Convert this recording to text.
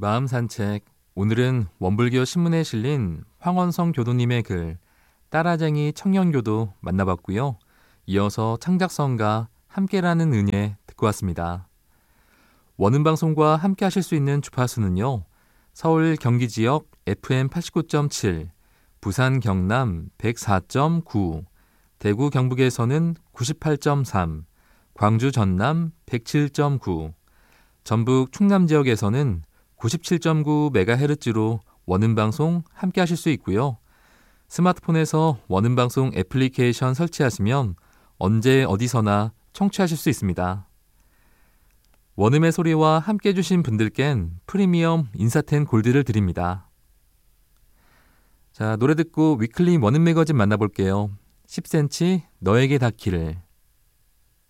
마음 산책. 오늘은 원불교 신문에 실린 황원성 교도님의 글 따라쟁이 청년교도 만나봤고요. 이어서 창작성가 함께라는 은혜 듣고 왔습니다. 원음방송과 함께 하실 수 있는 주파수는요. 서울 경기 지역 FM 89.7, 부산 경남 104.9, 대구 경북에서는 98.3, 광주 전남 107.9, 전북 충남 지역에서는 97.9MHz로 원음방송 함께 하실 수 있고요. 스마트폰에서 원음방송 애플리케이션 설치하시면 언제 어디서나 청취하실 수 있습니다. 원음의 소리와 함께 해주신 분들께는 프리미엄 인사텐 골드를 드립니다. 자, 노래 듣고 위클리 원음 매거진 만나볼게요. 10cm 너에게 닿기를.